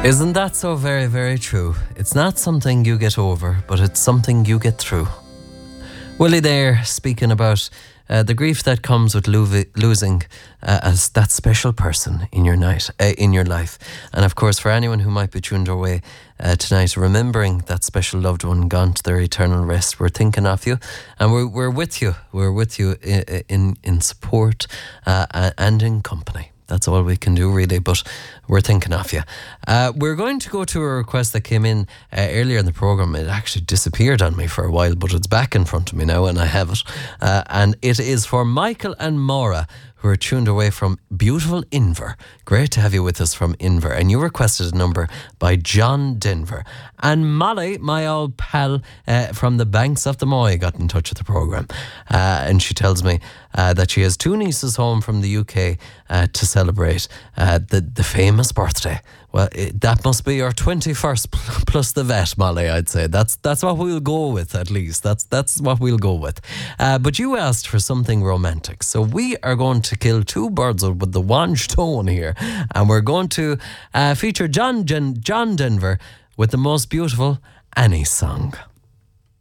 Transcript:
Isn't that so very, very true? It's not something you get over, but it's something you get through. Willie there speaking about the grief that comes with losing as that special person in your in your life. And of course, for anyone who might be tuned our way tonight, remembering that special loved one gone to their eternal rest, we're thinking of you, and we're with you. We're with you in support and in company. That's all we can do, really, but we're thinking of you. We're going to go to a request that came in earlier in the programme. It actually disappeared on me for a while, but it's back in front of me now and I have it. And it is for Michael and Maura, who are tuned away from beautiful Inver. Great to have you with us from Inver. And you requested a number by John Denver. And Molly, my old pal from the banks of the Moy, got in touch with the programme. And she tells me that she has two nieces home from the UK to celebrate the famous birthday. Well, that must be your 21st plus the vet, Molly, I'd say. That's what we'll go with, at least. That's what we'll go with. But you asked for something romantic. So we are going to kill two birds with the one stone here. And we're going to feature John Denver with the most beautiful Annie song.